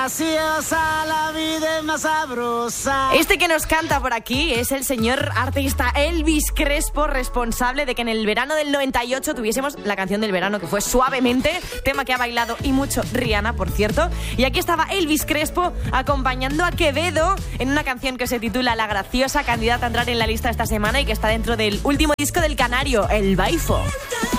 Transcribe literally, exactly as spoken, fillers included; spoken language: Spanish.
graciosa, la vida es más sabrosa. Este que nos canta por aquí es el señor artista Elvis Crespo, responsable de que en el verano del noventa y ocho tuviésemos la canción del verano, que fue Suavemente, tema que ha bailado y mucho Rihanna, por cierto. Y aquí estaba Elvis Crespo acompañando a Quevedo en una canción que se titula La Graciosa, candidata a entrar en la lista esta semana y que está dentro del último disco del Canario, El Baifo.